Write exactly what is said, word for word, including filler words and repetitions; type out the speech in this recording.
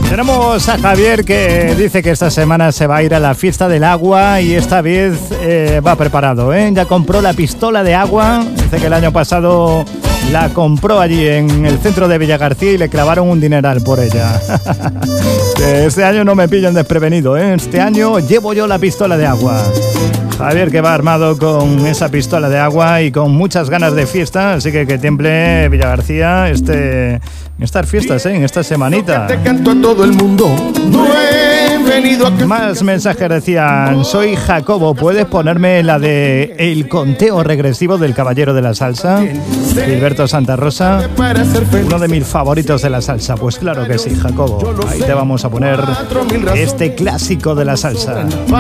Tenemos a Javier que dice que esta semana se va a ir a la fiesta del agua y esta vez eh, va preparado, ¿eh? Ya compró la pistola de agua. Dice que el año pasado la compró allí en el centro de Villagarcía y le clavaron un dineral por ella. Este año no me pillan desprevenido, ¿eh? Este año llevo yo la pistola de agua. Javier que va armado con esa pistola de agua y con muchas ganas de fiesta, así que que tiemble Villagarcía este, en estas fiestas, ¿eh? En esta semanita. Te canto a todo el mundo. No he venido a que... Más mensajes decían: soy Jacobo, ¿puedes ponerme la de El conteo regresivo del Caballero de la Salsa? Gilberto Santa Rosa, uno de mis favoritos de la salsa. Pues claro que sí, Jacobo, ahí te vamos a poner este clásico de la salsa.